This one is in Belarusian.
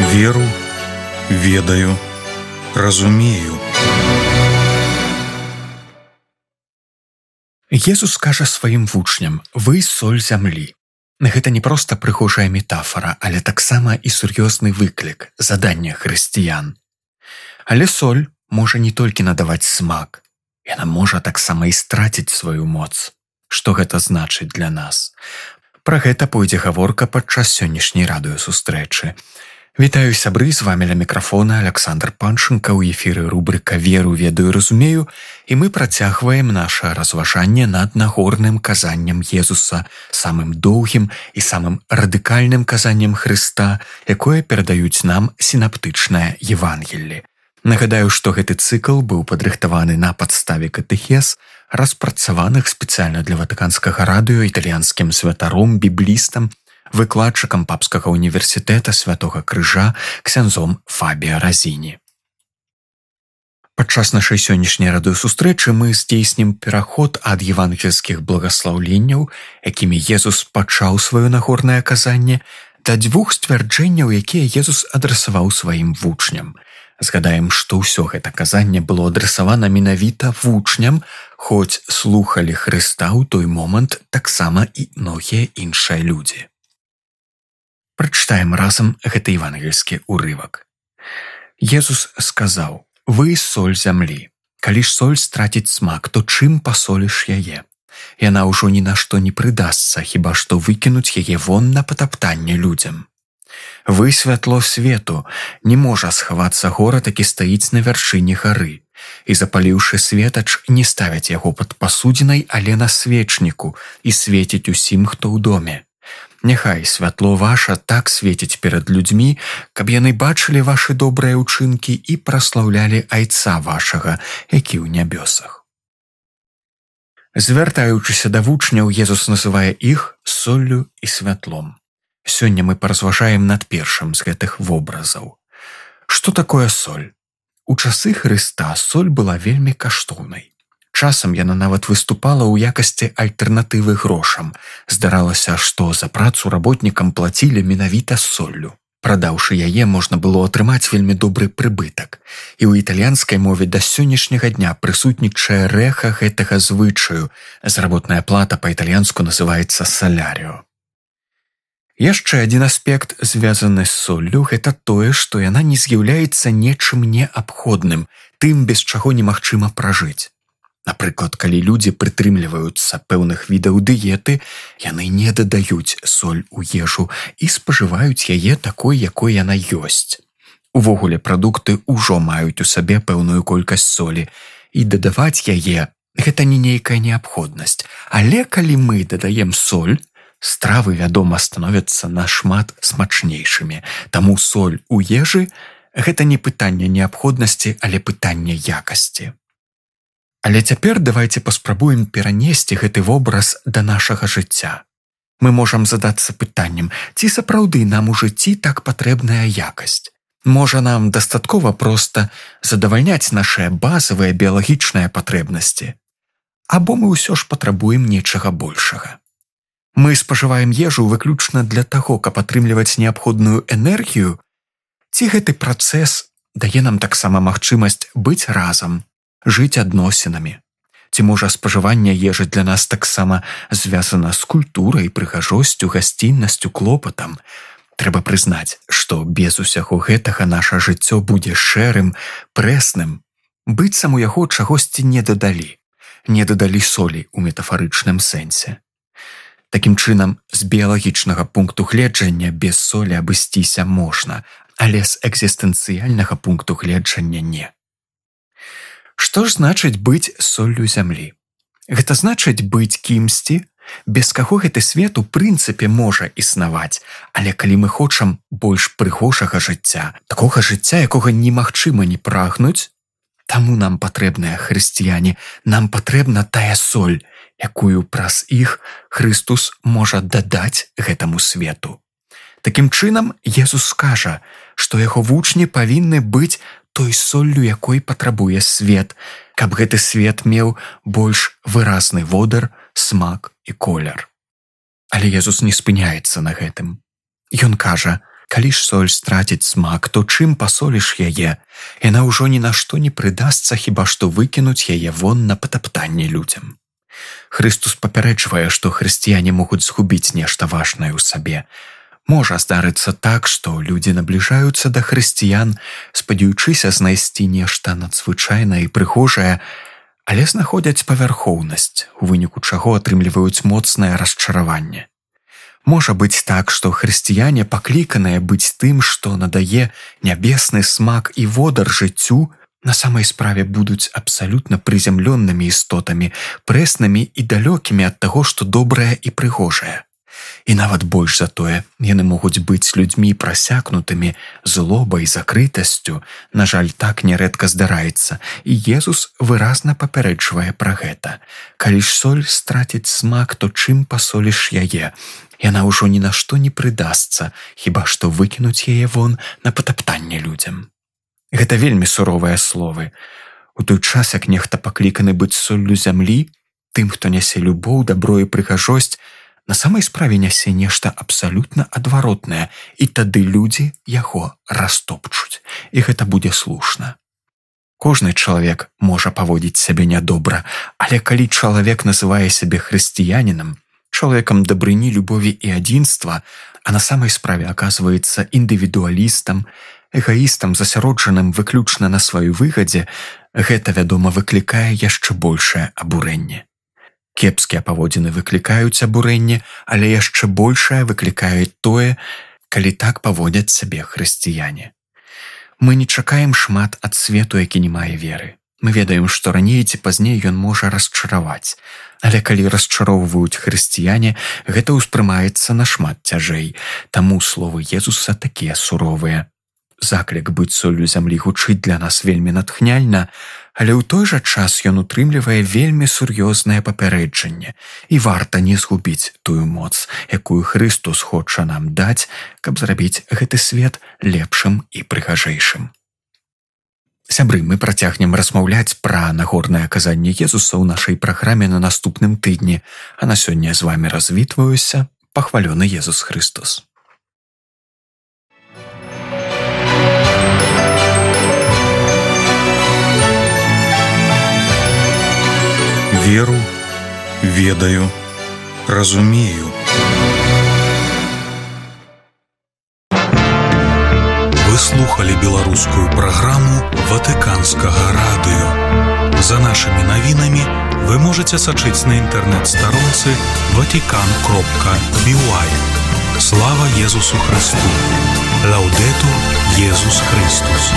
Веру, ведаю, разумею. Езус кажа сваім вучням: «Вы соль зямлі». Гэта не проста прыгожая метафара, але таксама і сур'ёзны выклік, заданне хрысціян. Але соль можа не толькі надаваць смак, яна можа таксама і страціць сваю моц. Што гэта значыць для нас? Пра гэта пойдзе гаворка падчас сённяшняй радыёсустрэчы. Вітаю, сябры, з вамі ля мікрафона Александр Панченко, у эфіры рубрыка «Веру, ведаю, разумею», і мы працягваем наша разважанне над нагорным казаннем Езуса, самым доўгім і самым радыкальным казаннем Хрыста, якое перадаюць нам сінаптычнае Евангелле. Нагадаю, што гэты цыкл быў падрыхтаваны на падставе катэхез, распрацаваных спецыяльна для ватыканскага радыё італьянскім святаром, біблістам, выкладчыкам папскага універсітэта Святога Крыжа ксяндзом Фабіа Разіні. Падчас нашай сённяшняй радыёсустрэчы мы здзейснім пераход ад евангельскіх благаслаўленняў, якімі Езус пачаў сваё нагорнае казанне, да дзвюх сцвярджэнняў, якія Езус адрасаваў сваім вучням. Згадаем, што ўсё гэта казанне было адрасавана менавіта вучням, хоць слухалі Хрыста ў той момант таксама і многія іншыя людзі. Прачытаем разам гэты евангельскі урывак. Езус сказаў: «Вы соль зямлі. Калі ж соль страціць смак, то чым пасоліш яе? Яна ўжо ні на што не прыдасца, хіба што выкінуць яе вон на патаптанне людзям. Вы святло свету, не можа схавацца горад, які стаіць на вяршыні гары. І запаліўшы светач, не ставяць яго пад пасудзінай, але на свечніку, і свеціць усім, хто ў доме. Няхай святло ваша так свеціць перад людзьмі, каб яны бачылі вашы добрыя ўчынкі і праслаўлялі Айца вашага, які ў нябёсах». Звяртаючыся да вучняў, Езус называе іх соллю і святлом. Сёння мы паразважаем над першым з гэтых вобразаў. Што такое соль? У часы Хрыста соль была вельмі каштоўнай. Часам яна нават выступала ў якасці альтэрнатывы грошам. Здаралася, што за працу работнікам плацілі менавіта соллю. Прадаўшы яе, можна было атрымаць вельмі добры прыбытак. І ў італьянскай мове да сённяшняга дня прысутнічае рэха гэтага звычаю. Заработная плата па-італьянску называецца салярыо. Яшчэ адзін аспект, звязаны з соллю, гэта тое, што яна не з'яўляецца нечым неабходным, тым, без чаго немагчыма пражыць. Напрыклад, калі людзі прытрымліваюцца пэўных відаў дыеты, яны не дадаюць соль у ежу і спажываюць яе такой, якой яна ёсць. Увогуле, прадукты ўжо маюць у сабе пэўную колькасць солі, і дадаваць яе – гэта не нейкая неабходнасць. Але калі мы дадаем соль, стравы, вядома, становяцца нашмат смачнейшымі. Таму соль у ежы – гэта не пытанне неабходнасці, але пытанне якасці. Але цяпер давайце паспрабуем перанесці гэты вобраз да нашага жыцця. Мы можам задацца пытаннем, ці сапраўды нам у жыцці так патрэбная якасць? Можа, нам дастаткова проста задавальняць нашыя базавыя біялагічныя патрэбнасці? Або мы ўсё ж патрабуем нечага большага? Мы спажываем ежу выключна для таго, каб атрымліваць неабходную энергію? Ці гэты працэс дае нам таксама магчымасць быць разам, жыць адносінамі? Ці можа спажыванне ежы для нас таксама звязана з культурай, прыгажосцю, гасціннасцю, клопатам? Трэба прызнаць, што без усяго гэтага наша жыццё будзе шэрым, прэсным. Быццам у яго чагосьці не дадалі. Не дадалі солі ў метафарычным сэнсе. Такім чынам, з біялагічнага пункту гледжання без солі абысціся можна, але з экзістэнцыяльнага пункту гледжання не. Што ж значыць быць соллю зямлі? Гэта значыць быць кімсьці, без каго гэты свет у прынцыпе можа існаваць, але калі мы хочам больш прыгожага жыцця, такога жыцця, якога немагчыма не прагнуць, таму нам патрэбныя хрысціяне, нам патрэбна тая соль, якую праз іх Хрыстус можа дадаць гэтаму свету. Такім чынам, Езус скажа, што яго вучні павінны быць той соллю, якой патрабуе свет, каб гэты свет меў больш выразны водар, смак і колер. Але Езус не спыняецца на гэтым. Ён кажа: Калі ж соль страціць смак, то чым пасоліш яе? Яна ўжо ні на што не прыдасца, хіба што выкінуць яе вон на патаптанне людзям. Хрыстус папярэджвае, што хрысціяне могуць згубіць нешта важнае ў сабе. Можа здарыцца так, што людзі набліжаюцца да хрысціян, спадзяючыся знайсці нешта надзвычайнае і прыгожае, але знаходзяць павярхоўнасць, у выніку чаго атрымліваюць моцнае расчараванне. Можа быць так, што хрысціяне пакліканыя быць тым, што надае нябесны смак і водар жыццю, на самай справе будуць абсалютна прызямлённымі істотамі, прэснымі і далёкімі ад таго, што добрае і прыгожае. І нават больш за тое, яны могуць быць людзьмі прасякнутымі злобай, закрытасцю. На жаль, так нярэдка здараецца, і Езус выразна папярэджвае пра гэта. Калі ж соль страціць смак, то чым пасоліш яе? Яна ўжо ні на што не прыдасца, хіба што выкінуць яе вон на патаптанне людзям. Гэта вельмі суровыя словы. У той час, як нехта пакліканы быць соллю зямлі, тым, хто нясе любоў, дабро і прыгажосць, на самай справе нясе нешта абсалютна адваротнае, і тады людзі яго растопчуць, і гэта будзе слушна. Кожны чалавек можа паводзіць сябе нядобра, але калі чалавек называе сябе хрысціянінам, чалавекам дабрыні, любові і адзінства, а на самай справе аказваецца індывідуалістам, эгаістам, засяроджаным выключна на сваёй выгадзе, гэта, вядома, выклікае яшчэ большае абурэнне. Кепскія паводзіны выклікаюць абурэнне, але яшчэ большае выклікае тое, калі так паводзяць сябе хрысціяне. Мы не чакаем шмат ад свету, які не мае веры. Мы ведаем, што раней ці пазней ён можа расчараваць, але калі расчароўваюць хрысціяне, гэта ўспрымаецца нашмат цяжэй, таму словы Езуса такія суровыя. Заклік быць соллю зямлі гучыць для нас вельмі натхняльна, але ў той жа час ён утрымлівае вельмі сур'ёзнае папярэджанне, і варта не згубіць тую моц, якую Хрыстус хоча нам даць, каб зрабіць гэты свет лепшым і прыгажэйшым. Сябры, мы працягнем размаўляць пра нагорнае казанне Езуса ў нашай праграме на наступным тыдні, а на сёння з вамі развітваюся, пахвалёны Езус Христос. Веру, ведаю, разумею. Вы слухали беларускую праграму Ватыканскага радыё. За нашымі навінамі вы можаце сачыць на інтэрнэт-старонцы vatican.by. Слава Езусу Христу! Лаўдэтур Езус Христус!